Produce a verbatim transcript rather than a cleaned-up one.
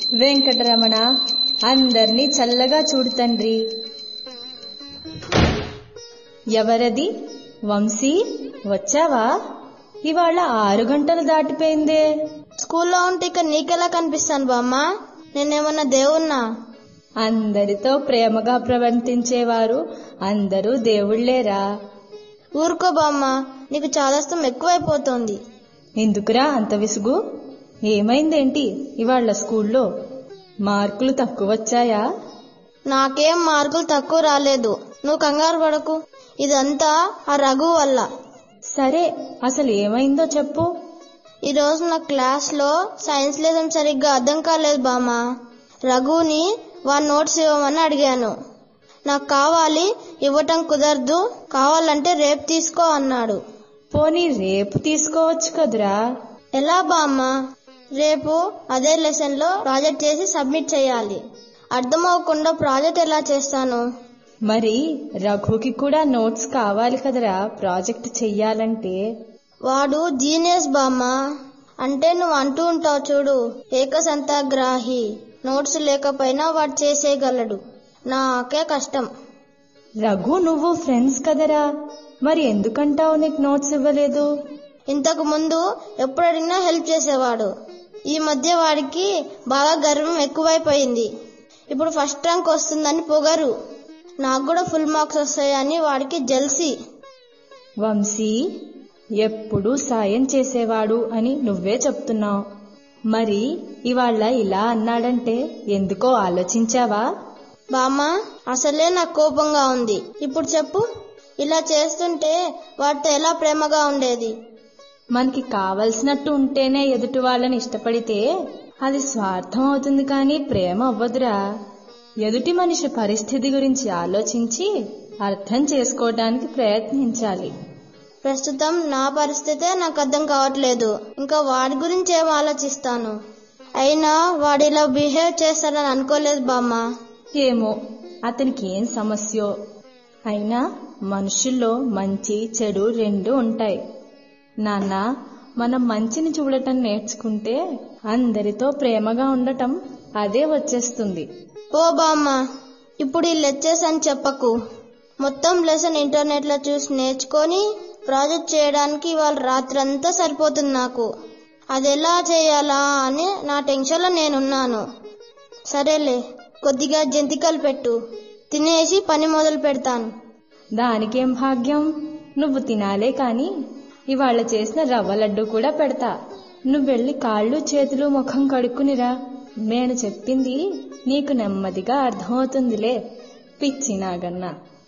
వెంకటరమణ, అందర్నీ చల్లగా చూడు తండ్రి. ఎవరది? వంశీ, వచ్చావా? ఇవాళ ఆరు గంటలు దాటిపోయిందే. స్కూల్లో ఉంటే ఇక నీకెలా కనిపిస్తాను బామ్మ? నేనేమన్నా దేవుణ్ణా? అందరితో ప్రేమగా ప్రవర్తించేవారు అందరూ దేవుళ్లేరా. ఊరుకో బామ్మ, నీకు చాదస్తం ఎక్కువైపోతోంది. ఎందుకురా అంత విసుగు? ఏమైందేంటి ఇవాళ స్కూల్లో? మార్కులు తక్కువ వచ్చాయా? నాకేం మార్కులు తక్కువ రాలేదు, నువ్వు కంగారు పడకు. ఇదంతా ఆ రఘు వల్ల. సరే, అసలు ఏమైందో చెప్పు. ఈరోజు నా క్లాస్ లో సైన్స్ లెసన్ సరిగ్గా అర్థం కాలేదు బామ్మ. రఘుని వాడి నోట్స్ ఇవ్వమని అడిగాను. నాకు కావాలి, ఇవ్వటం కుదరదు, కావాలంటే రేపు తీసుకో అన్నాడు. పోనీ రేపు తీసుకోవచ్చు కదురా. ఎలా బామ్మ? రేపు అదే లెసన్ లో ప్రాజెక్ట్ చేసి సబ్మిట్ చేయాలి. అర్థమవకుండా ప్రాజెక్ట్ ఎలా చేస్తాను? మరి రఘుకి కూడా నోట్స్ కావాలి కదరా ప్రాజెక్ట్ చెయ్యాలంటే. వాడు జీనియస్ బామ్మ. అంటే నువ్వు అంటూ ఉంటావు చూడు, ఏకసంతాగ్రాహి. నోట్స్ లేకపోయినా వాడు చేసేయగలడు, నాకే కష్టం. రఘు నువ్వు ఫ్రెండ్స్ కదరా, మరి ఎందుకంటావు నీకు నోట్స్ ఇవ్వలేదు? ఇంతకు ముందు ఎప్పుడు అడిగినా హెల్ప్ చేసేవాడు. ఈ మధ్య వాడికి బాగా గర్వం ఎక్కువైపోయింది. ఇప్పుడు ఫస్ట్ ర్యాంక్ వస్తుందని పొగరు, నాకు కూడా ఫుల్ మార్క్స్ వస్తాయని వాడికి జెల్సీ. వంశీ, ఎప్పుడూ సాయం చేసేవాడు అని నువ్వే చెప్తున్నావు. మరి ఇవాళ ఇలా అన్నాడంటే ఎందుకో ఆలోచించావా? బామ్మ, అసలే నాకు కోపంగా ఉంది. ఇప్పుడు చెప్పు, ఇలా చేస్తుంటే వాడితో ఎలా ప్రేమగా ఉండేది? మనకి కావలసినట్టు ఉంటేనే ఎదుటి వాళ్ళని ఇష్టపడితే అది స్వార్థం అవుతుంది, కానీ ప్రేమ అవ్వదురా. ఎదుటి మనిషి పరిస్థితి గురించి ఆలోచించి అర్థం చేసుకోవడానికి ప్రయత్నించాలి. ప్రస్తుతం నా పరిస్థితే నాకు అర్థం కావట్లేదు, ఇంకా వాడి గురించి ఏం ఆలోచిస్తాను? అయినా వాడు ఇలా బిహేవ్ చేస్తాడని అనుకోలేదు బామ్మ. ఏమో అతనికి ఏం సమస్యో. అయినా మనుషుల్లో మంచి చెడు రెండు ఉంటాయి నాన్న. మనం మంచిని చూడటం నేర్చుకుంటే అందరితో ప్రేమగా ఉండటం అదే వచ్చేస్తుంది. ఓ బామ్మ, ఇప్పుడు ఈ లెక్చర్స్ అని చెప్పకు. మొత్తం లెసన్ ఇంటర్నెట్ లో చూసి నేర్చుకొని ప్రాజెక్ట్ చేయడానికి వాళ్ళ రాత్రంతా సరిపోతుంది నాకు. అది ఎలా చేయాలా అని నా టెన్షన్ లో నేనున్నాను. సరేలే, కొద్దిగా జంతికలు పెట్టు, తినేసి పని మొదలు పెడతాను. దానికేం భాగ్యం, నువ్వు తినాలే కాని ఇవాళ చేసిన రవ్వ లడ్డు కూడా పెడతా. నువ్వెళ్ళి కాళ్ళు చేతులు ముఖం కడుక్కునిరా. నేను చెప్పింది నీకు నెమ్మదిగా అర్థమవుతుందిలే, పిచ్చి నాగన్నా.